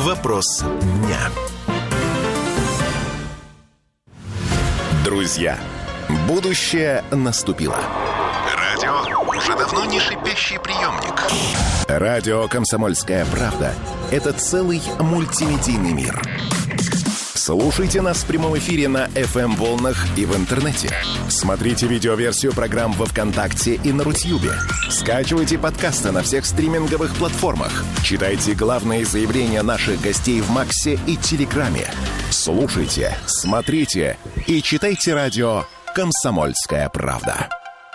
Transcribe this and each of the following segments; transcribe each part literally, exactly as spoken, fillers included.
Вопрос дня. Друзья, будущее наступило. Радио уже давно не шипящий приемник. Радио «Комсомольская правда» — это целый мультимедийный мир. Слушайте нас в прямом эфире на эф эм-волнах и в интернете. Смотрите видеоверсию программ во ВКонтакте и на Рутьюбе. Скачивайте подкасты на всех стриминговых платформах. Читайте главные заявления наших гостей в Максе и Телеграме. Слушайте, смотрите и читайте радио «Комсомольская правда».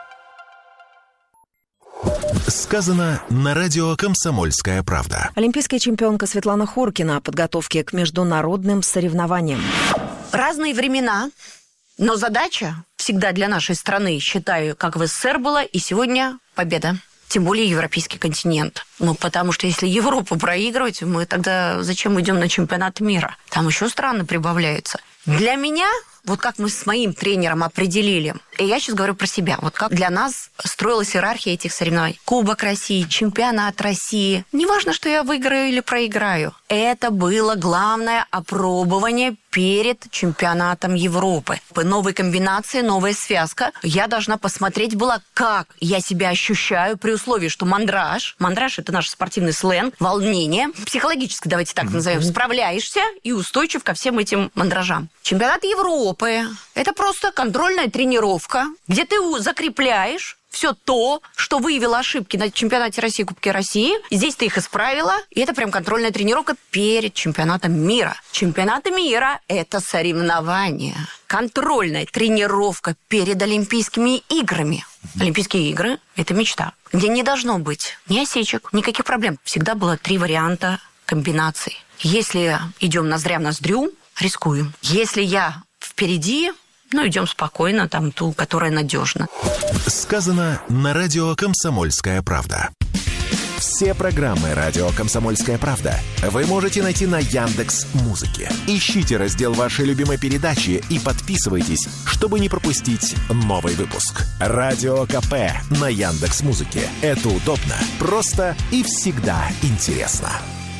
Сказано на радио «Комсомольская правда». Олимпийская чемпионка Светлана Хоркина о подготовке к международным соревнованиям. Разные времена, но задача всегда для нашей страны, считаю, как в СССР была, и сегодня победа. Тем более европейский континент. Ну, потому что если Европу проигрывать, мы тогда зачем идем на чемпионат мира? Там еще страны прибавляются. Для меня, вот как мы с моим тренером определили, и я сейчас говорю про себя, вот как для нас строилась иерархия этих соревнований. Кубок России, чемпионат России. Неважно, что я выиграю или проиграю. Это было главное опробование перед чемпионатом Европы. Новые комбинации, новая связка. Я должна посмотреть была, как я себя ощущаю при условии, что мандраж, мандраж – это наш спортивный сленг, волнение, психологически, давайте так назовем, справляешься и устойчив ко всем этим мандражам. Чемпионат Европы – это просто контрольная тренировка, где ты закрепляешь все то, что выявило ошибки на чемпионате России, Кубке России. Здесь ты их исправила, и это прям контрольная тренировка перед чемпионатом мира. Чемпионат мира – это соревнование. Контрольная тренировка перед Олимпийскими играми. Олимпийские игры – это мечта, где не должно быть ни осечек, никаких проблем. Всегда было три варианта комбинаций. Если идем ноздря-ноздрю, рискуем. Если я впереди, ну, идем спокойно, там, ту, которая надежна. Сказано на радио «Комсомольская правда». Все программы радио «Комсомольская правда» вы можете найти на Яндекс.Музыке. Ищите раздел вашей любимой передачи и подписывайтесь, чтобы не пропустить новый выпуск. Радио КП на Яндекс.Музыке. Это удобно, просто и всегда интересно.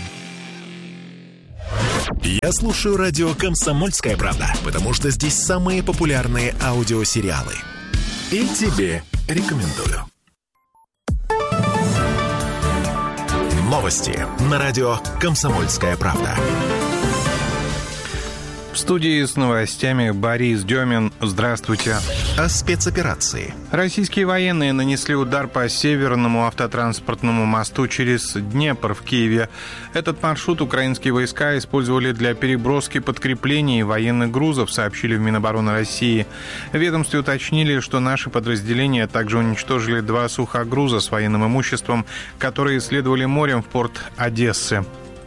Я слушаю радио «Комсомольская правда», потому что здесь самые популярные аудиосериалы. И тебе рекомендую. Новости на радио «Комсомольская правда». В студии с новостями Борис Демин. Здравствуйте. О спецоперации. Российские военные нанесли удар по Северному автотранспортному мосту через Днепр в Киеве. Этот маршрут украинские войска использовали для переброски подкреплений и военных грузов, сообщили в Минобороны России. В ведомстве уточнили, что наши подразделения также уничтожили два сухогруза с военным имуществом, которые следовали морем в порт Одессы.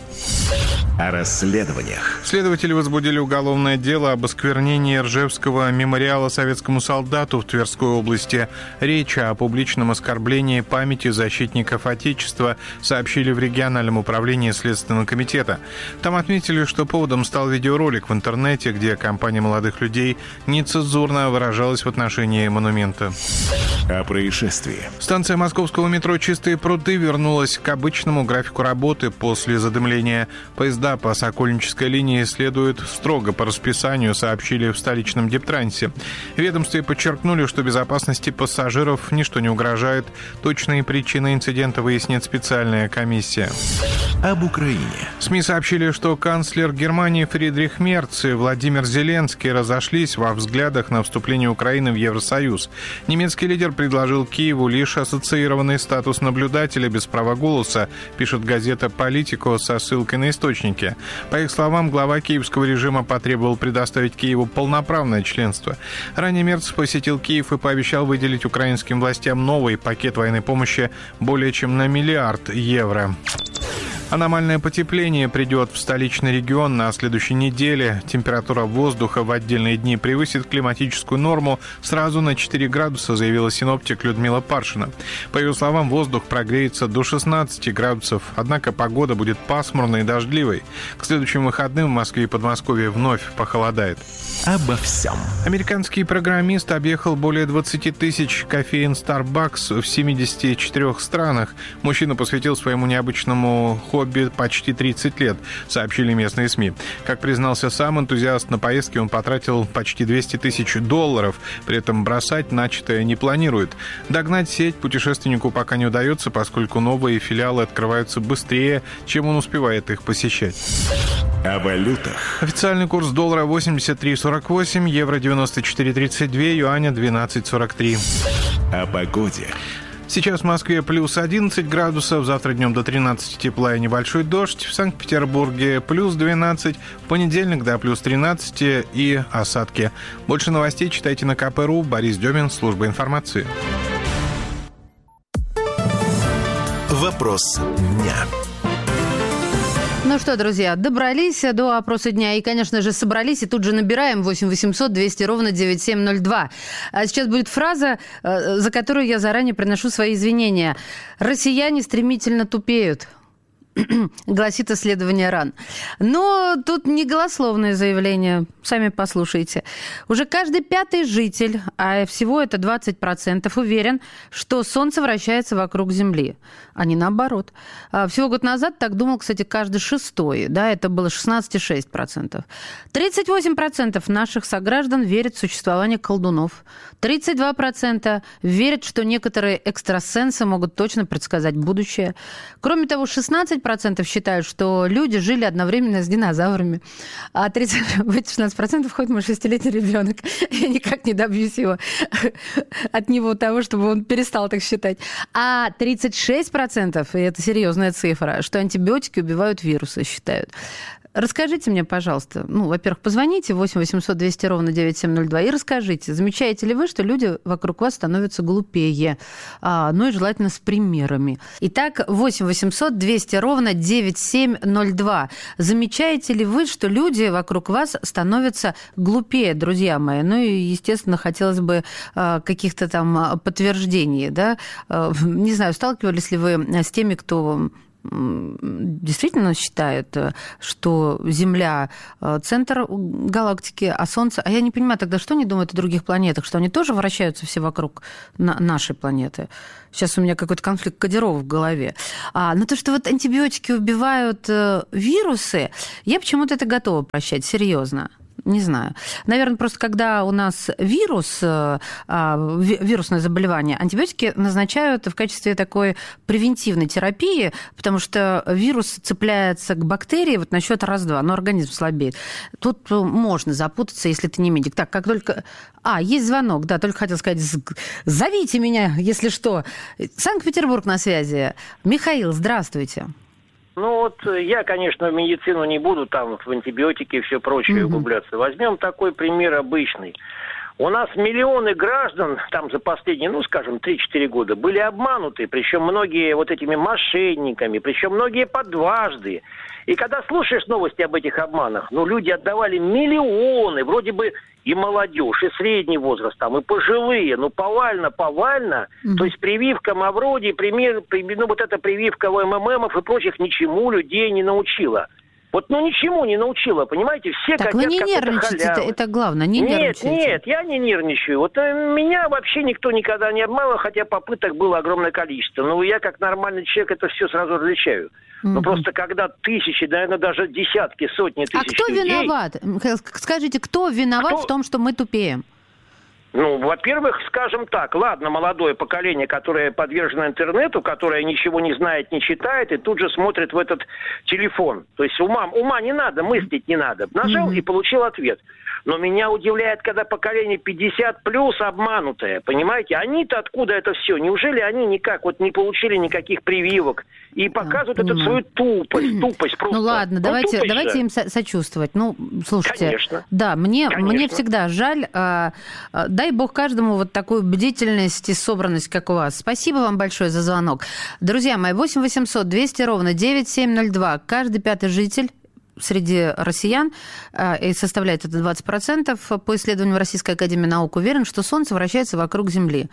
О расследованиях. Следователи возбудили уголовное дело об осквернении Ржевского мемориала советскому солдату в Тверской области. Речь о публичном оскорблении памяти защитников Отечества, сообщили в региональном управлении Следственного комитета. Там отметили, что поводом стал видеоролик в интернете, где компания молодых людей нецензурно выражалась в отношении монумента. О происшествии. Станция московского метро «Чистые пруды» вернулась к обычному графику работы после задымления. Поезда по Сокольнической линии следуют строго по расписанию, сообщили в столичном Дептрансе. В ведомстве подчеркнули, что безопасности пассажиров ничто не угрожает. Точные причины инцидента выяснит специальная комиссия. Об Украине. СМИ сообщили, что канцлер Германии Фридрих Мерц и Владимир Зеленский разошлись во взглядах на вступление Украины в Евросоюз. Немецкий лидер предложил Киеву лишь ассоциированный статус наблюдателя без права голоса, пишет газета «Политико» со ссылкой на источники. По их словам, глава киевского режима потребовал предоставить Киеву полноправное членство. Ранее Мерц посетил Киев и пообещал выделить украинским властям новый пакет военной помощи более чем на миллиард евро. Аномальное потепление придет в столичный регион на следующей неделе. Температура воздуха в отдельные дни превысит климатическую норму сразу на четыре градуса, заявила синоптик Людмила Паршина. По ее словам, воздух прогреется до шестнадцати градусов, однако погода будет пасмурной и дождливой. К следующим выходным в Москве и Подмосковье вновь похолодает. Обо всем. Американский программист объехал более двадцати тысяч кофеин Starbucks в семидесяти четырёх странах. Мужчина посвятил своему необычному ходу хобби почти тридцать лет, сообщили местные СМИ. Как признался сам энтузиаст, на поездки он потратил почти двести тысяч долларов, при этом бросать начатое не планирует. Догнать сеть путешественнику пока не удается, поскольку новые филиалы открываются быстрее, чем он успевает их посещать. О валютах. Официальный курс доллара восемьдесят три сорок восемь, евро девяносто четыре тридцать два, юаня двенадцать сорок три. О погоде. Сейчас в Москве плюс одиннадцать градусов, завтра днем до тринадцати тепла и небольшой дождь. В Санкт-Петербурге плюс двенадцать, в понедельник до плюс тринадцати и осадки. Больше новостей читайте на ка пэ точка ру. Борис Демин, служба информации. Вопрос дня. Ну что, друзья, добрались до опроса дня и, конечно же, собрались и тут же набираем восемь восемьсот двести ровно девяносто семь ноль два. А сейчас будет фраза, за которую я заранее приношу свои извинения. «Россияне стремительно тупеют», гласит исследование РАН. Но тут не голословное заявление, сами послушайте. Уже каждый пятый житель, а всего это двадцать процентов, уверен, что Солнце вращается вокруг Земли, а не наоборот. Всего год назад так думал, кстати, каждый шестой, да, это было шестнадцать целых шесть десятых процента. тридцать восемь процентов наших сограждан верят в существование колдунов. тридцать два процента верят, что некоторые экстрасенсы могут точно предсказать будущее. Кроме того, шестнадцать процентов считают, что люди жили одновременно с динозаврами, а тридцать, в эти шестнадцать процентов входит мой шестилетний ребенок. Я никак не добьюсь его от него того, чтобы он перестал так считать. А тридцать шесть процентов, и это серьезная цифра, что антибиотики убивают вирусы, считают. Расскажите мне, пожалуйста, ну, во-первых, позвоните восемь восемьсот двести ровно девяносто семь ноль два и расскажите, замечаете ли вы, что люди вокруг вас становятся глупее, а, ну и желательно с примерами. Итак, восемь восемьсот двести ровно девяносто семь ноль два. Замечаете ли вы, что люди вокруг вас становятся глупее, друзья мои? Ну и, естественно, хотелось бы а, каких-то там подтверждений, да? А, не знаю, сталкивались ли вы с теми, кто действительно считает, что Земля – центр галактики, а Солнце… А я не понимаю тогда, что они думают о других планетах, что они тоже вращаются все вокруг нашей планеты? Сейчас у меня какой-то конфликт кодировок в голове. А, но то, что вот антибиотики убивают вирусы, я почему-то это готова прощать, серьезно. Не знаю. Наверное, просто когда у нас вирус, вирусное заболевание, антибиотики назначают в качестве такой превентивной терапии, потому что вирус цепляется к бактерии вот на счет раз-два, но организм слабеет. Тут можно запутаться, если ты не медик. Так, как только... А, есть звонок, да, только хотел сказать, зовите меня, если что. Санкт-Петербург на связи. Михаил, здравствуйте. Ну вот я, конечно, в медицину не буду, там в антибиотики и все прочее угу. углубляться. Возьмем такой пример обычный. У нас миллионы граждан там за последние, ну, скажем, три-четыре года были обмануты, причем многие вот этими мошенниками, причем многие по дважды. И когда слушаешь новости об этих обманах, ну, люди отдавали миллионы, вроде бы и молодежь, и средний возраст, там, и пожилые, ну, повально, повально. Mm-hmm. То есть прививка Мавроди, пример, ну, вот эта прививка МММов и прочих ничему людей не научила. Вот, ну, ничему не научила, понимаете? Все так вы не нервничайте, это, это главное, не нет, нервничайте. Нет, нет, я не нервничаю. Вот меня вообще никто никогда не обманывал, хотя попыток было огромное количество. Но я, как нормальный человек, это все сразу различаю. Mm-hmm. Но просто когда тысячи, наверное, даже десятки, сотни тысяч людей... А кто людей... виноват? Скажите, кто виноват кто... в том, что мы тупеем? Ну, во-первых, скажем так, ладно, молодое поколение, которое подвержено интернету, которое ничего не знает, не читает, и тут же смотрит в этот телефон. То есть ума, ума не надо, мыслить не надо. Нажал mm-hmm. и получил ответ. Но меня удивляет, когда поколение пятьдесят плюс обманутое, понимаете? Они-то откуда это все? Неужели они никак вот не получили никаких прививок и показывают да, эту свою тупость, тупость просто? Ну ладно, ну, давайте, давайте им сочувствовать. Ну, слушайте, Конечно. Да, мне, Конечно. мне всегда жаль. А, а, дай бог каждому вот такую бдительность и собранность, как у вас. Спасибо вам большое за звонок. Друзья мои, восемь восемьсот двести ровно девяносто семь ноль два. Каждый пятый житель среди россиян, и составляет это двадцать процентов, по исследованию Российской академии наук, уверен, что Солнце вращается вокруг Земли.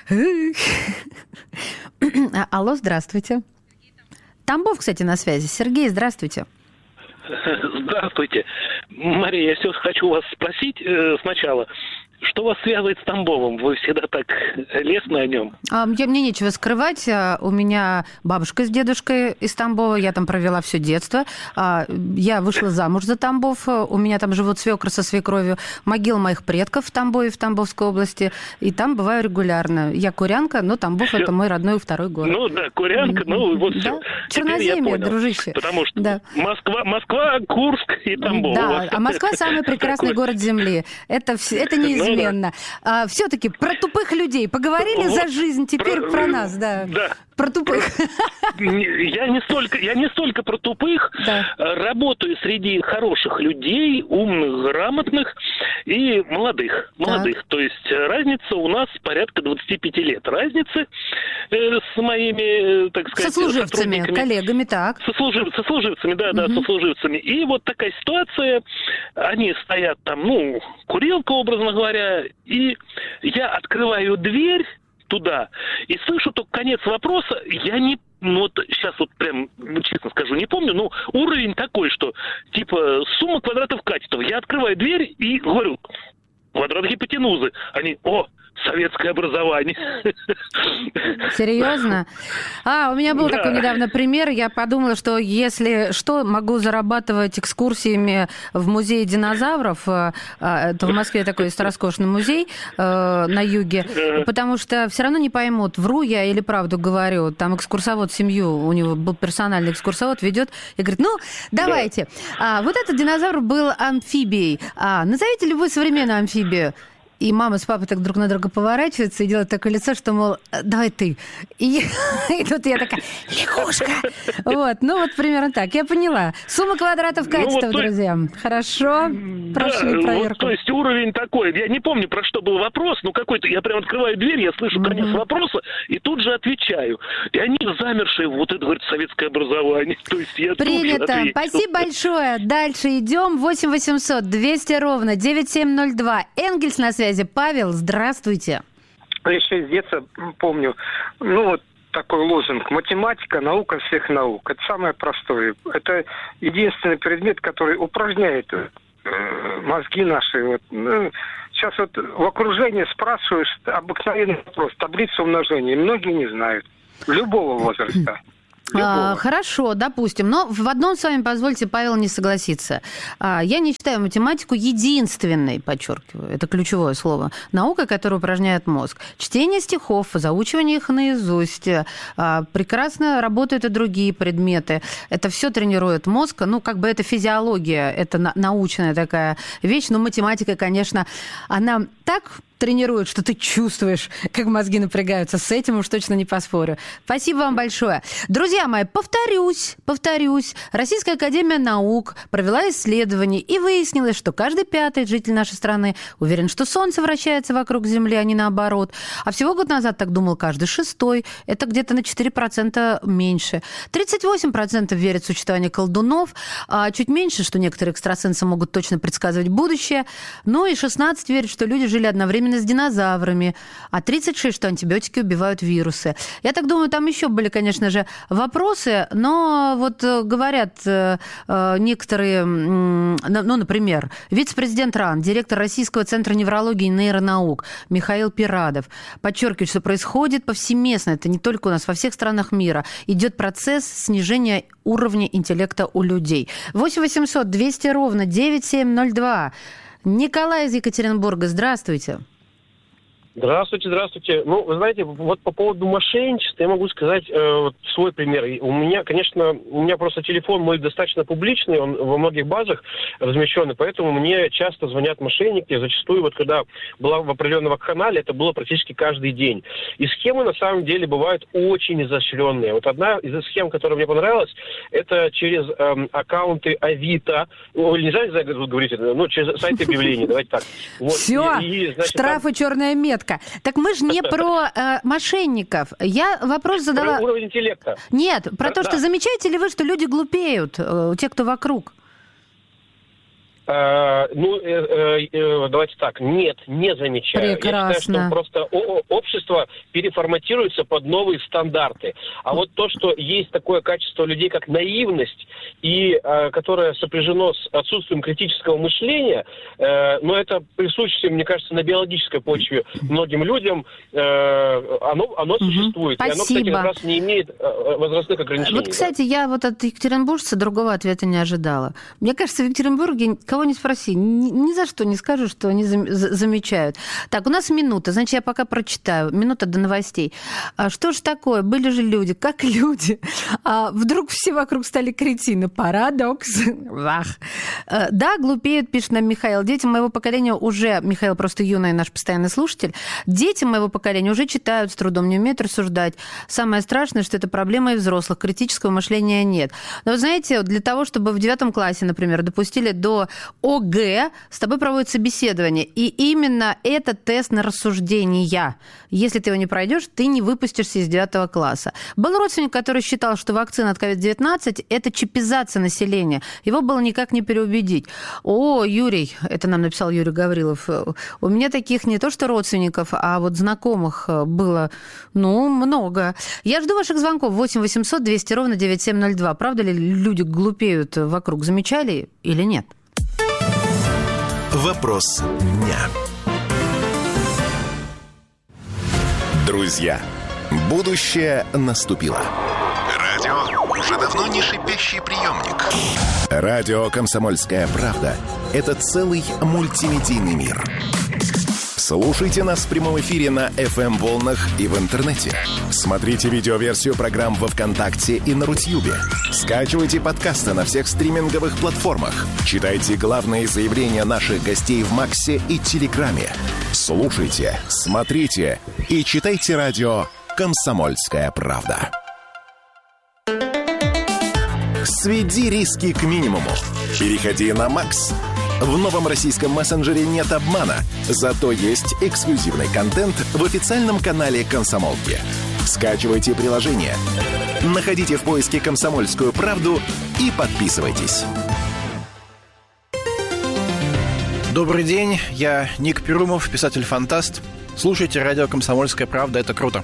Алло, здравствуйте. Тамбов, кстати, на связи. Сергей, здравствуйте. Здравствуйте. Мария, я все хочу вас спросить э, сначала. Что вас связывает с Тамбовом? Вы всегда так лестны о нем. А, я, мне нечего скрывать. У меня бабушка с дедушкой из Тамбова. Я там провела все детство. А, я вышла замуж за Тамбов. У меня там живут свекры со свекровью. Могила моих предков в Тамбове, в Тамбовской области. И там бываю регулярно. Я курянка, но Тамбов всё. Это мой родной второй город. Ну да, курянка, ну вот да? все. Черноземье, дружище. Потому что да. Москва, Москва, Курск и Тамбов. Да, а Москва самый прекрасный город Земли. Это, это неизменно. Ну, да. а, все-таки про тупых людей поговорили вот, за жизнь, теперь про, про нас, да. да. Про тупых. Я не столько, я не столько про тупых. Да. Работаю среди хороших людей, умных, грамотных и молодых. молодых. Так. То есть разница у нас порядка двадцать пять лет. Разницы э, с моими, так сказать, сослуживцами, коллегами, так. Сослужив, сослуживцами, да, угу. да, сослуживцами. И вот такая ситуация. Они стоят там, ну, курилка, образно говоря, и я открываю дверь туда и слышу только конец вопроса. Я не, ну вот сейчас вот прям, честно скажу, не помню, но уровень такой, что типа сумма квадратов катетов. Я открываю дверь и говорю: квадрат гипотенузы. Они: о, советское образование. Серьезно? А, у меня был да. такой недавно пример. Я подумала, что если что, могу зарабатывать экскурсиями в музей динозавров. Это в Москве такой есть роскошный музей на юге. Потому что все равно не поймут, вру я или правду говорю. Там экскурсовод семью, у него был персональный экскурсовод, ведет и говорит: ну, давайте. А, вот этот динозавр был амфибией. А, назовите любую современную амфибию. И мама с папой так друг на друга поворачиваются и делают такое лицо, что, мол, давай ты. И, и тут я такая: лягушка. Вот, ну вот примерно так. Я поняла. Сумма квадратов катетов, ну, вот, друзья. Хорошо, прошли да, проверку. Вот, то есть уровень такой. Я не помню, про что был вопрос, но какой-то... Я прям открываю дверь, я слышу конец mm-hmm. вопроса, и тут же отвечаю. И они замершие, вот это, говорит, советское образование. То есть я принято. Спасибо большое. Дальше идем. восемь восемьсот двести ровно девять семь ноль два. Энгельс на связи. Павел, здравствуйте. Я еще с детства помню, ну вот такой лозунг: математика, наука всех наук. Это самое простое. Это единственный предмет, который упражняет э, мозги наши. Вот. Ну, сейчас вот в окружении спрашиваешь обыкновенный вопрос: таблица умножения. Многие не знают. Любого возраста. А, хорошо, допустим. Но в одном с вами, позвольте, Павел, не согласиться. А, я не считаю математику единственной, подчеркиваю, это ключевое слово, наукой, которая упражняет мозг. Чтение стихов, заучивание их наизусть. А, прекрасно работают и другие предметы. Это все тренирует мозг. Ну, как бы это физиология, это на- научная такая вещь. Но математика, конечно, она так тренирует, что ты чувствуешь, как мозги напрягаются. С этим уж точно не поспорю. Спасибо вам большое. Друзья мои, повторюсь, повторюсь. Российская академия наук провела исследование и выяснилось, что каждый пятый житель нашей страны уверен, что Солнце вращается вокруг Земли, а не наоборот. А всего год назад так думал каждый шестой. Это где-то на четыре процента меньше. тридцать восемь процентов верят в существование колдунов, а чуть меньше, что некоторые экстрасенсы могут точно предсказывать будущее. Ну и шестнадцать процентов верят, что люди жили одновременно с динозаврами, а тридцать шесть, что антибиотики убивают вирусы. Я так думаю, там еще были, конечно же, вопросы, но вот говорят некоторые, ну, например, вице-президент РАН, директор Российского центра неврологии и нейронаук Михаил Пирадов подчеркивает, что происходит повсеместно, это не только у нас, во всех странах мира, идет процесс снижения уровня интеллекта у людей. восемь восемьсот двести ровно девять семь ноль два. Николай из Екатеринбурга, здравствуйте. Здравствуйте, здравствуйте. Ну, вы знаете, вот по поводу мошенничества я могу сказать э, вот свой пример. У меня, конечно, у меня просто телефон мой достаточно публичный, он во многих базах размещен, и поэтому мне часто звонят мошенники. Зачастую, вот когда была в определенном канале, это было практически каждый день. И схемы, на самом деле, бывают очень изощренные. Вот одна из схем, которая мне понравилась, это через э, аккаунты Авито, ну, нельзя, не знаю, как вы говорите, ну, через сайт объявлений, давайте так. Вот. Все, и, и, значит, штрафы, там... черная метка. Так мы же не про э, мошенников. Я вопрос задала... Про уровень интеллекта. Нет, про да, то, что да. замечаете ли вы, что люди глупеют, э, те, кто вокруг? Uh, ну, uh, uh, давайте так, нет, не замечаю. Прекрасно. Я считаю, что просто общество переформатируется под новые стандарты. А вот то, что есть такое качество людей, как наивность и э, которое сопряжено с отсутствием критического мышления, э, но это присуще, мне кажется, на биологической почве многим людям, э, оно, оно угу. существует. Спасибо. И оно, кстати, как раз не имеет э, возрастных ограничений. Вот, кстати, да. я вот от екатеринбуржца другого ответа не ожидала. Мне кажется, в Екатеринбурге, кого не спроси, ни, ни за что не скажу, что они зам, замечают. Так, у нас минута, значит, я пока прочитаю. Минута до новостей. А что же такое? Были же люди, как люди. А вдруг все вокруг стали кретины. Парадокс. Вах. Да, глупеют, пишет нам Михаил. Дети моего поколения уже, Михаил просто юный наш постоянный слушатель, дети моего поколения уже читают с трудом, не умеют рассуждать. Самое страшное, что это проблема и взрослых. Критического мышления нет. Но вы знаете, для того, чтобы в девятом классе, например, допустили до ОГЭ, с тобой проводят собеседование. И именно это тест на рассуждения. Если ты его не пройдешь, ты не выпустишься из девятого класса. Был родственник, который считал, что вакцина от ковид девятнадцать – это чипизация населения. Его было никак не переубедить. О, Юрий, это нам написал Юрий Гаврилов, у меня таких не то что родственников, а вот знакомых было, ну, много. Я жду ваших звонков. восемь восемьсот двести ровно девяносто семь ноль два. Правда ли люди глупеют вокруг? Замечали или нет? Вопрос дня. Друзья, будущее наступило. Радио уже давно не шипящий приемник. Радио «Комсомольская правда» — это целый мультимедийный мир. Слушайте нас в прямом эфире на эф эм-волнах и в интернете. Смотрите видеоверсию программ во ВКонтакте и на Рутьюбе. Скачивайте подкасты на всех стриминговых платформах. Читайте главные заявления наших гостей в Максе и Телеграме. Слушайте, смотрите и читайте радио «Комсомольская правда». Сведи риски к минимуму. Переходи на Макс. В новом российском мессенджере нет обмана, зато есть эксклюзивный контент в официальном канале «Комсомолки». Скачивайте приложение, находите в поиске «Комсомольскую правду» и подписывайтесь. Добрый день, я Ник Перумов, писатель-фантаст. Слушайте радио «Комсомольская правда», это круто.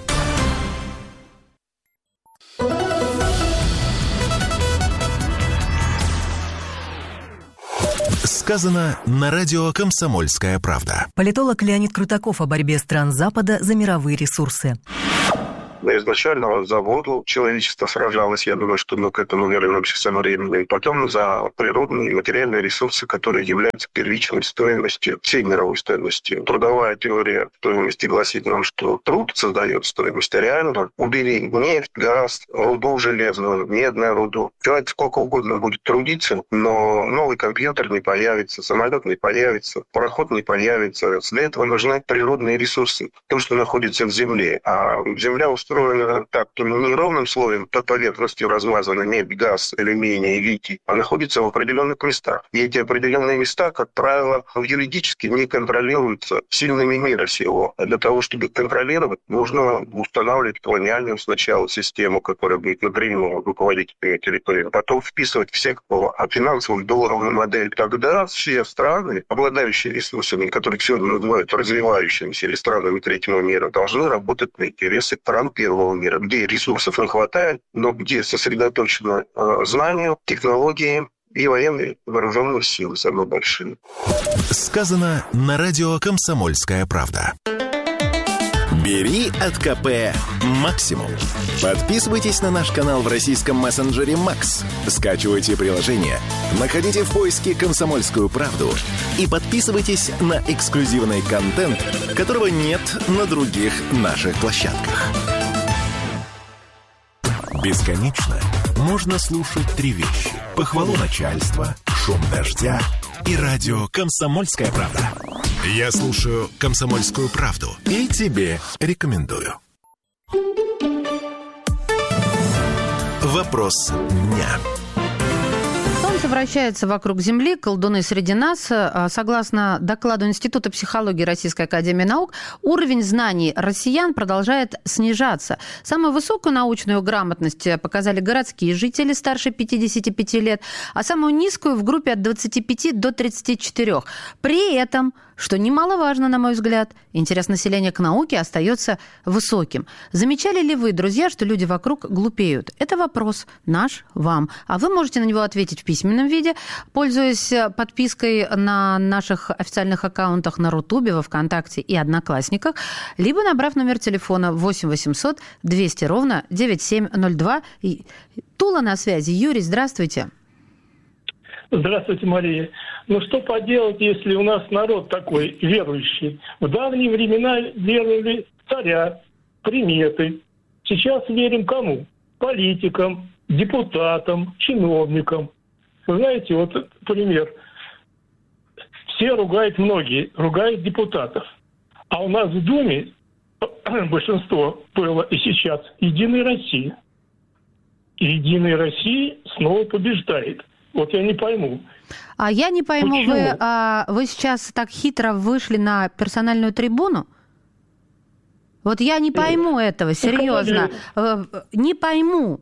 Сказано на радио «Комсомольская правда». Политолог Леонид Крутаков о борьбе стран Запада за мировые ресурсы. Изначально за воду человечество сражалось, я думаю, что мы к этому вернемся со временем. И потом за природные и материальные ресурсы, которые являются первичной стоимостью, всей мировой стоимостью. Трудовая теория стоимости гласит нам, что труд создает стоимость, а реально убери нефть, газ, руду железную, медную руду. Человек сколько угодно будет трудиться, но новый компьютер не появится, самолет не появится, пароход не появится. Для этого нужны природные ресурсы, то, что находится в земле. А земля устроена так, неровным слоем, по поверхности размазаны нефть, газ, алюминий, литий, а находится в определенных местах. И эти определенные места, как правило, юридически не контролируются сильными мира сего. А для того, чтобы контролировать, нужно устанавливать колониальную сначала систему, которая будет напрямую руководить территорией, потом вписывать всех по финансовую долларовую модель. Тогда все страны, обладающие ресурсами, которые сегодня называют развивающимися или странами третьего мира, должны работать на интересы стран первого мира, где ресурсов не хватает, но где сосредоточено э, знания, технологии и военные вооруженные силы самые большие. Сказано на радио «Комсомольская правда». Бери от КП максимум. Подписывайтесь на наш канал в российском мессенджере Макс. Скачивайте приложение, находите в поиске «Комсомольскую правду» и подписывайтесь на эксклюзивный контент, которого нет на других наших площадках. Бесконечно можно слушать три вещи: похвалу начальства, шум дождя и радио «Комсомольская правда». Я слушаю «Комсомольскую правду» и тебе рекомендую. Вопрос дня. Солнце вращается вокруг Земли, колдуны среди нас. Согласно докладу Института психологии Российской академии наук, уровень знаний россиян продолжает снижаться. Самую высокую научную грамотность показали городские жители старше пятидесяти пяти лет, а самую низкую в группе от двадцати пяти до тридцати четырёх. При этом что немаловажно, на мой взгляд, интерес населения к науке остается высоким. Замечали ли вы, друзья, что люди вокруг глупеют? Это вопрос наш вам. А вы можете на него ответить в письменном виде, пользуясь подпиской на наших официальных аккаунтах на Рутубе, во Вконтакте и Одноклассниках, либо набрав номер телефона восемь восемьсот двести ровно девяносто семь ноль два. Тула на связи. Юрий, здравствуйте. Здравствуйте, Мария. Ну что поделать, если у нас народ такой верующий? В давние времена веровали в царя, приметы. Сейчас верим кому? Политикам, депутатам, чиновникам. Вы знаете, вот пример. Все ругают, многие ругают депутатов. А у нас в Думе большинство было и сейчас «Единая Россия». И «Единая Россия» снова побеждает. Вот я не пойму. А я не пойму, вы, а, вы сейчас так хитро вышли на персональную трибуну? Вот я не пойму этого, серьезно. Не пойму.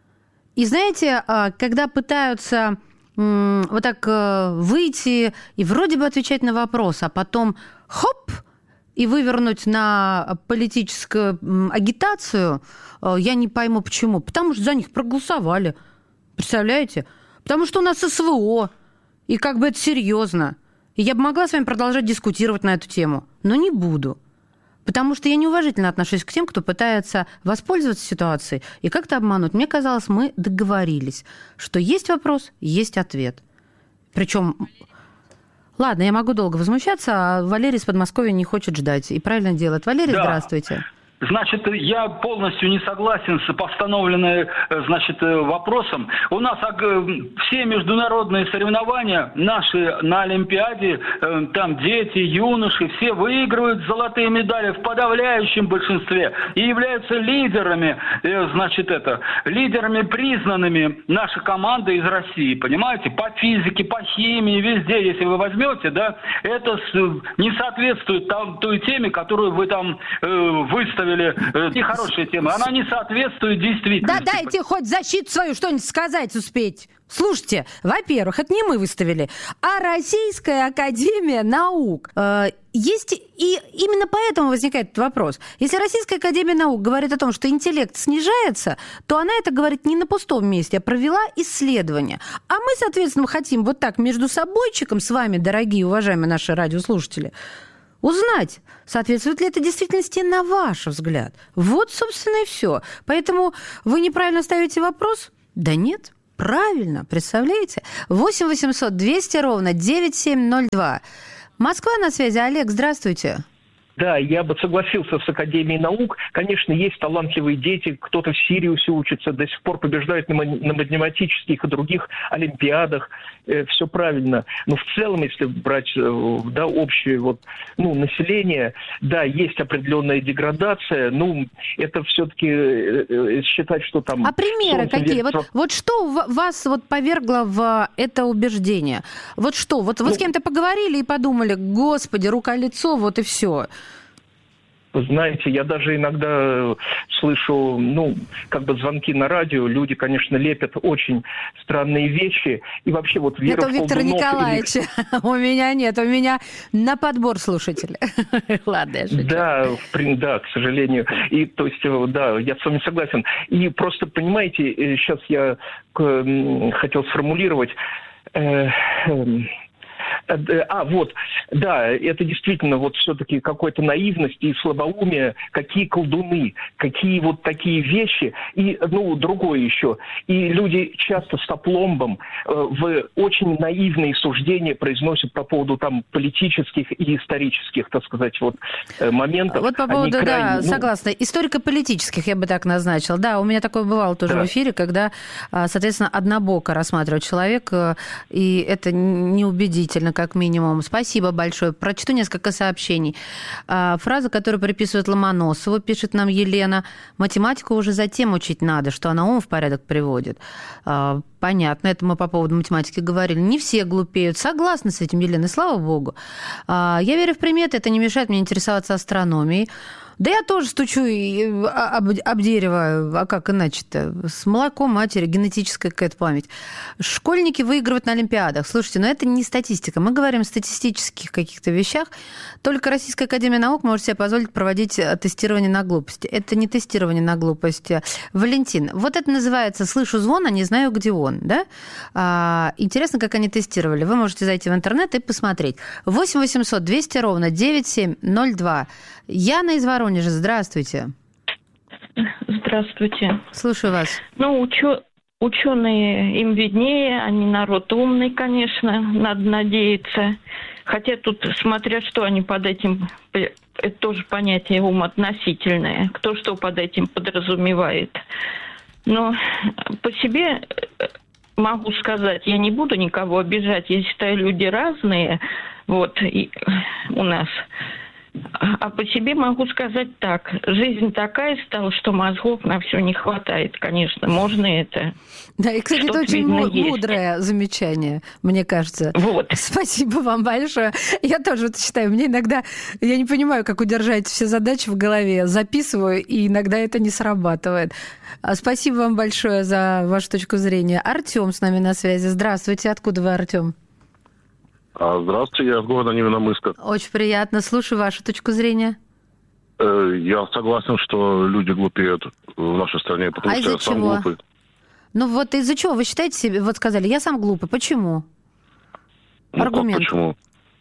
И знаете, когда пытаются вот так выйти и вроде бы отвечать на вопрос, а потом хоп, и вывернуть на политическую агитацию, я не пойму почему. Потому что за них проголосовали. Представляете? Потому что у нас СВО, и как бы это серьезно. И я бы могла с вами продолжать дискутировать на эту тему, но не буду. Потому что я неуважительно отношусь к тем, кто пытается воспользоваться ситуацией и как-то обмануть. Мне казалось, мы договорились, что есть вопрос, есть ответ. Причем, ладно, я могу долго возмущаться, а Валерий из Подмосковья не хочет ждать. И правильно делает. Валерий, да. Здравствуйте. Значит, я полностью не согласен с постановленным, значит, вопросом. У нас все международные соревнования наши на Олимпиаде, там дети, юноши, все выигрывают золотые медали в подавляющем большинстве и являются лидерами, значит, это, лидерами признанными нашей команды из России, понимаете? По физике, по химии, везде, если вы возьмете, да, это не соответствует там, той теме, которую вы там э, выставили. Нехорошая тема. Она не соответствует действительности. Да дайте хоть защиту свою что-нибудь сказать успеть. Слушайте, во-первых, это не мы выставили, а Российская Академия Наук. Есть и именно поэтому возникает этот вопрос. Если Российская Академия Наук говорит о том, что интеллект снижается, то она это говорит не на пустом месте, а провела исследование. А мы, соответственно, хотим вот так между собойчиком с вами, дорогие, уважаемые наши радиослушатели, узнать, соответствует ли это действительности на ваш взгляд. Вот, собственно, и все. Поэтому вы неправильно ставите вопрос? Да нет, правильно, представляете? восемь восемьсот двести ровно девяносто семь ноль два. Москва на связи. Олег, здравствуйте. Да, я бы согласился с Академией наук. Конечно, есть талантливые дети, кто-то в Сириусе учится, до сих пор побеждает на, на математических и других олимпиадах. Э, все правильно. Но в целом, если брать э, да, общее вот, ну, население, да, есть определенная деградация. Ну, это все-таки э, э, считать, что там... А примеры какие? Вот, вот что вас вот повергло в это убеждение? Вот что? Вот вы ну, с кем-то поговорили и подумали, господи, рука-лицо, вот и все. Знаете, я даже иногда слышу, ну, как бы звонки на радио, люди, конечно, лепят очень странные вещи. И вообще вот вера это в у Виктора Николаевича. Или... У меня нет, у меня на подбор слушателей. Ладно, я шучу. Да, да, к сожалению. И, то есть, да, я с вами согласен. И просто, понимаете, сейчас я хотел сформулировать... А, вот, да, это действительно вот все-таки какой-то наивность и слабоумие, какие колдуны, какие вот такие вещи, и, ну, другое еще. И люди часто с опломбом э, в очень наивные суждения произносят по поводу там политических и исторических, так сказать, вот моментов. Вот по поводу, крайне, да, ну... согласна, историко-политических я бы так назначила. Да, у меня такое бывало тоже да. в эфире, когда, соответственно, однобоко рассматривает человек, и это неубедительно, как минимум. Спасибо большое. Прочту несколько сообщений. Фраза, которую приписывают Ломоносову, пишет нам Елена. Математику уже затем учить надо, что она ум в порядок приводит. Понятно, это мы по поводу математики говорили. Не все глупеют. Согласна с этим, Елена, слава богу. Я верю в приметы, это не мешает мне интересоваться астрономией. Да я тоже стучу и об, об дерево, а как иначе-то? С молоком матери, генетическая какая-то память. Школьники выигрывают на Олимпиадах. Слушайте, но это не статистика. Мы говорим о статистических каких-то вещах. Только Российская академия наук может себе позволить проводить тестирование на глупость. Это не тестирование на глупость. Валентин, вот это называется «слышу звон, а не знаю, где он». Да? А, интересно, как они тестировали. Вы можете зайти в интернет и посмотреть. восемь восемьсот двести ровно девять семь ноль два. Яна из Воронежа, здравствуйте. Здравствуйте. Слушаю вас. Ну, учё... ученые им виднее, они народ умный, конечно, надо надеяться. Хотя тут, смотря что они под этим... Это тоже понятие ум относительное. Кто что под этим подразумевает. Но по себе могу сказать, я не буду никого обижать. Я считаю, люди разные. Вот, и у нас... А по себе могу сказать так. Жизнь такая стала, что мозгов на все не хватает, конечно. Можно это. Да, и, кстати, это очень мудрое есть. замечание, мне кажется. Вот. Спасибо вам большое. Я тоже это считаю. Мне иногда... Я не понимаю, как удержать все задачи в голове. Записываю, и иногда это не срабатывает. Спасибо вам большое за вашу точку зрения. Артём с нами на связи. Здравствуйте. Откуда вы, Артём? Здравствуйте, я из города Невинномысска. Очень приятно. Слушаю вашу точку зрения. Я согласен, что люди глупеют в нашей стране, потому а что я чего? сам глупый. Ну вот из-за чего вы считаете себе, вот сказали, я сам глупый. Почему? Ну, аргумент. Как почему?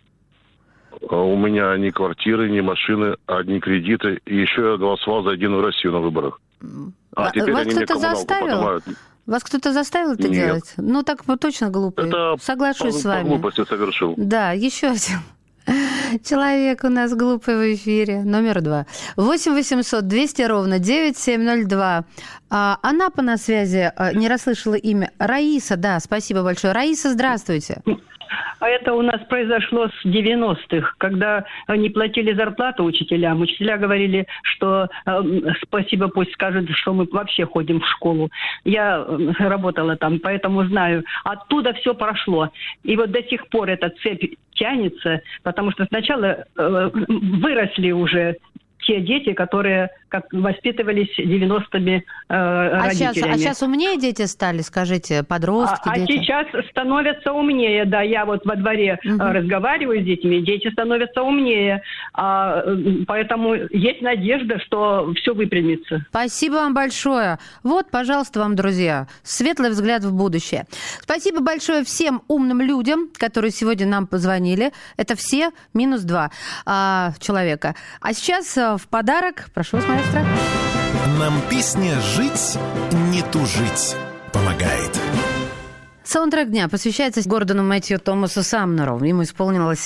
У меня ни квартиры, ни машины, одни кредиты. И еще я голосовал за Единую Россию на выборах. А теперь Вас они мне кто-то коммуналку заставил? поднимают. Вас кто-то заставил это Нет. делать? Ну, так вы точно глупые. Это Соглашусь по, с вами. по глупости совершил. Да, еще один человек у нас глупый в эфире. Номер два. восемь восемьсот двести ровно девять семь ноль два. А, Анапа на связи. Не расслышала имя. Раиса, да, спасибо большое. Раиса, здравствуйте. А это у нас произошло с девяностых, когда не платили зарплату учителям. Учителя говорили, что э, спасибо, пусть скажут, что мы вообще ходим в школу. Я э, работала там, поэтому знаю. Оттуда все прошло. И вот до сих пор эта цепь тянется, потому что сначала э, выросли уже те дети, которые как воспитывались девяностыми э, а родителями. Сейчас, а сейчас умнее дети стали, скажите, подростки, а, дети? А сейчас становятся умнее, да, я вот во дворе угу. разговариваю с детьми, дети становятся умнее, а, поэтому есть надежда, что все выпрямится. Спасибо вам большое. Вот, пожалуйста, вам, друзья, светлый взгляд в будущее. Спасибо большое всем умным людям, которые сегодня нам позвонили. Это все минус два а, человека. А сейчас в подарок, прошу вас, маэстро. Нам песня «Жить, не тужить» помогает. Саундтрек дня посвящается Гордону Мэтью Томасу Самнеру. Ему исполнилось